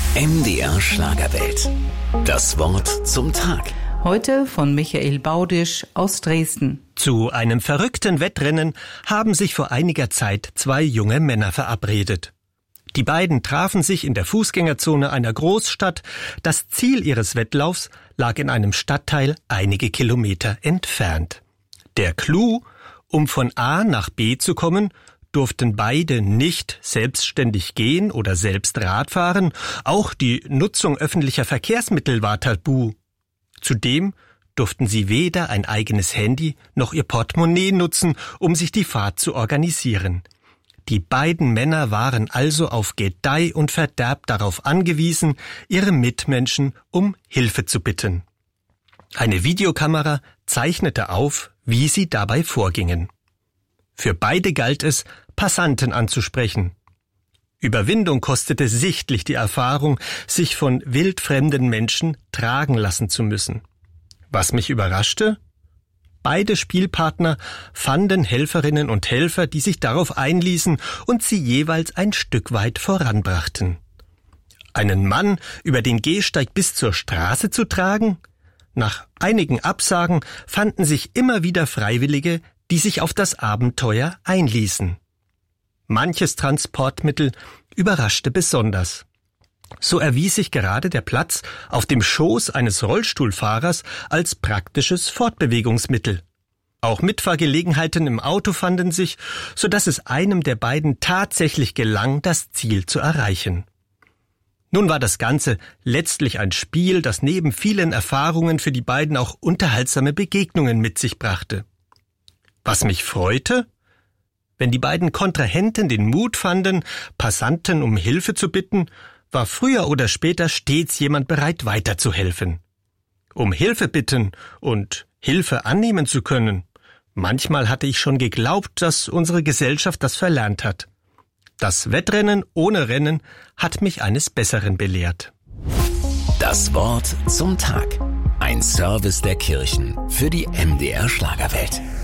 MDR Schlagerwelt. Das Wort zum Tag. Heute von Michael Baudisch aus Dresden. Zu einem verrückten Wettrennen haben sich vor einiger Zeit zwei junge Männer verabredet. Die beiden trafen sich in der Fußgängerzone einer Großstadt. Das Ziel ihres Wettlaufs lag in einem Stadtteil einige Kilometer entfernt. Der Clou: um von A nach B zu kommen, durften beide nicht selbstständig gehen oder selbst Rad fahren. Auch die Nutzung öffentlicher Verkehrsmittel war tabu. Zudem durften sie weder ein eigenes Handy noch ihr Portemonnaie nutzen, um sich die Fahrt zu organisieren. Die beiden Männer waren also auf Gedeih und Verderb darauf angewiesen, ihre Mitmenschen um Hilfe zu bitten. Eine Videokamera zeichnete auf, wie sie dabei vorgingen. Für beide galt es, Passanten anzusprechen. Überwindung kostete sichtlich die Erfahrung, sich von wildfremden Menschen tragen lassen zu müssen. Was mich überraschte? Beide Spielpartner fanden Helferinnen und Helfer, die sich darauf einließen und sie jeweils ein Stück weit voranbrachten. Einen Mann über den Gehsteig bis zur Straße zu tragen? Nach einigen Absagen fanden sich immer wieder Freiwillige, die sich auf das Abenteuer einließen. Manches Transportmittel überraschte besonders. So erwies sich gerade der Platz auf dem Schoß eines Rollstuhlfahrers als praktisches Fortbewegungsmittel. Auch Mitfahrgelegenheiten im Auto fanden sich, so dass es einem der beiden tatsächlich gelang, das Ziel zu erreichen. Nun war das Ganze letztlich ein Spiel, das neben vielen Erfahrungen für die beiden auch unterhaltsame Begegnungen mit sich brachte. Was mich freute? Wenn die beiden Kontrahenten den Mut fanden, Passanten um Hilfe zu bitten, war früher oder später stets jemand bereit, weiterzuhelfen. Um Hilfe bitten und Hilfe annehmen zu können, manchmal hatte ich schon geglaubt, dass unsere Gesellschaft das verlernt hat. Das Wettrennen ohne Rennen hat mich eines Besseren belehrt. Das Wort zum Tag. Ein Service der Kirchen für die MDR Schlagerwelt.